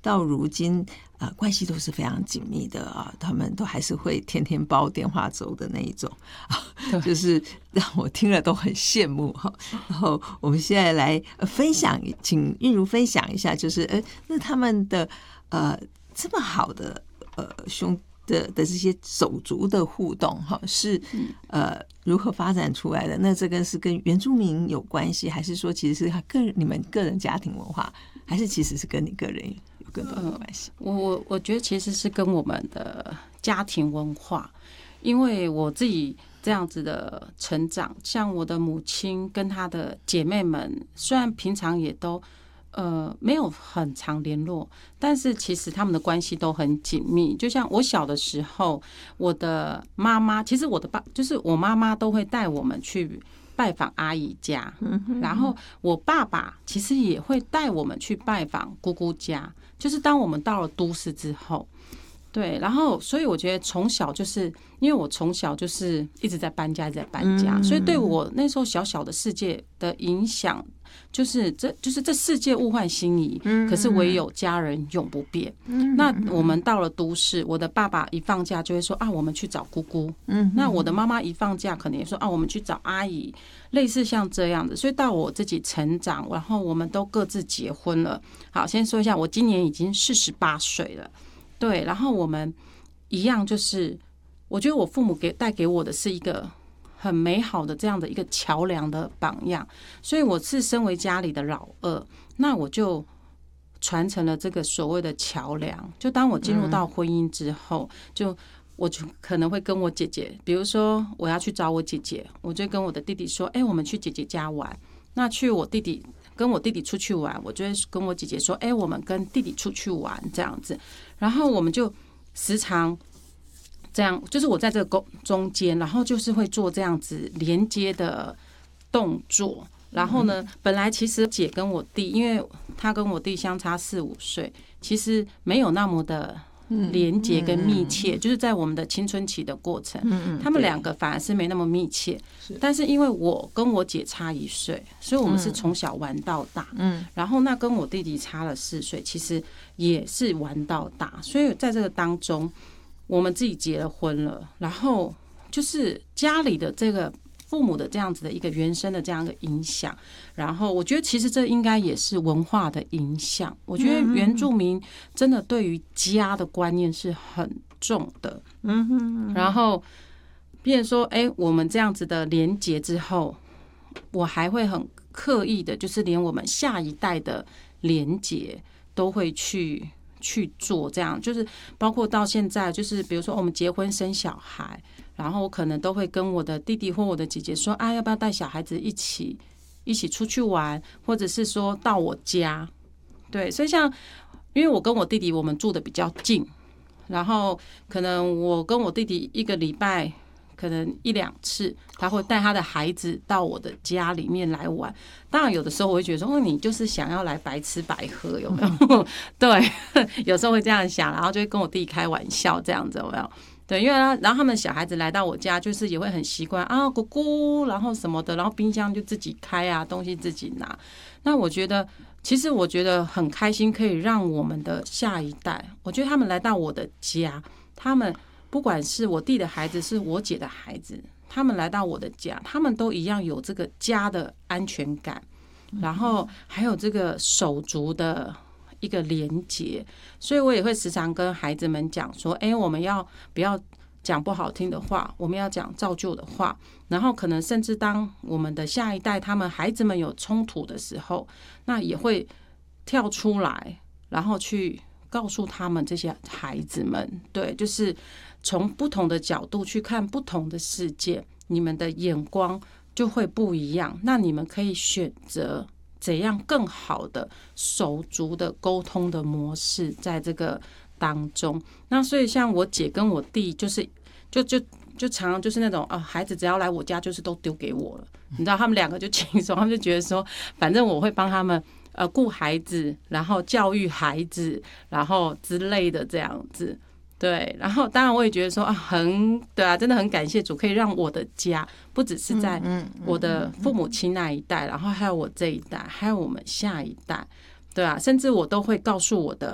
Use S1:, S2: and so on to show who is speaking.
S1: 到如今关系都是非常紧密的啊，他们都还是会天天煲电话粥的那一种就是让我听了都很羡慕哈。然后我们现在来分享，请韵如分享一下，就是那他们的这么好的兄的这些手足的互动哈，是如何发展出来的？那这个是跟原住民有关系，还是说其实是你们个人家庭文化，还是其实是跟你个人有更多的关系？
S2: 我觉得其实是跟我们的家庭文化，因为我自己这样子的成长，像我的母亲跟她的姐妹们，虽然平常也都没有很常联络，但是其实他们的关系都很紧密。就像我小的时候，我的妈妈，其实就是我妈妈都会带我们去拜访阿姨家，然后我爸爸其实也会带我们去拜访姑姑家。就是当我们到了都市之后，对，然后所以我觉得从小就是因为我从小就是一直在搬家，一直在搬家，所以对我那时候小小的世界的影响。就是这世界物换星移，可是唯有家人永不变。那我们到了都市，我的爸爸一放假就会说我们去找姑姑。那我的妈妈一放假可能也说我们去找阿姨，类似像这样的。所以到我自己成长，然后我们都各自结婚了。好，先说一下，我今年已经48岁了，对，然后我们一样，就是我觉得我父母带给我的是一个很美好的这样的一个桥梁的榜样，所以我是身为家里的老二，那我就传承了这个所谓的桥梁。就当我进入到婚姻之后，我就可能会跟我姐姐，比如说我要去找我姐姐，我就跟我的弟弟说，我们去姐姐家玩。那跟我弟弟出去玩，我就会跟我姐姐说，我们跟弟弟出去玩这样子。然后我们就时常这样，就是我在这个中间，然后就是会做这样子连接的动作。然后呢，本来其实姐跟我弟，因为他跟我弟相差4-5岁，其实没有那么的连接跟密切，就是在我们的青春期的过程，他们两个反而是没那么密切。但是因为我跟我姐差1岁，所以我们是从小玩到大。然后那跟我弟弟差了4岁，其实也是玩到大。所以在这个当中，我们自己结了婚了，然后就是家里的这个父母的这样子的一个原生的这样的影响，然后我觉得其实这应该也是文化的影响。我觉得原住民真的对于家的观念是很重的。然后变成说我们这样子的连结之后，我还会很刻意的，就是连我们下一代的连结都会去做，这样就是包括到现在，就是比如说我们结婚生小孩，然后我可能都会跟我的弟弟或我的姐姐说要不要带小孩子一起出去玩，或者是说到我家。对，所以像因为我跟我弟弟我们住的比较近，然后可能我跟我弟弟一个礼拜可能1-2次，他会带他的孩子到我的家里面来玩。当然有的时候我会觉得说你就是想要来白吃白喝，有没有？对，有时候会这样想，然后就会跟我弟弟开玩笑这样子，有没有？对，因为然后他们小孩子来到我家，就是也会很习惯姑姑，然后什么的，然后冰箱就自己开东西自己拿。那其实我觉得很开心，可以让我们的下一代，我觉得他们来到我的家，他们不管是我弟的孩子，是我姐的孩子，他们来到我的家，他们都一样有这个家的安全感，然后还有这个手足的一个连结。所以我也会时常跟孩子们讲说我们不要讲不好听的话，我们要讲造就的话。然后可能甚至当我们的下一代他们孩子们有冲突的时候，那也会跳出来，然后去告诉他们这些孩子们，对，就是从不同的角度去看不同的世界，你们的眼光就会不一样。那你们可以选择怎样更好的手足的沟通的模式在这个当中。那所以像我姐跟我弟就常常就是那种孩子只要来我家就是都丢给我了，你知道他们两个就轻松，他们就觉得说反正我会帮他们顾孩子，然后教育孩子，然后之类的这样子。对，然后当然我也觉得说对啊，真的很感谢主，可以让我的家不只是在我的父母亲那一代，然后还有我这一代，还有我们下一代。对啊，甚至我都会告诉我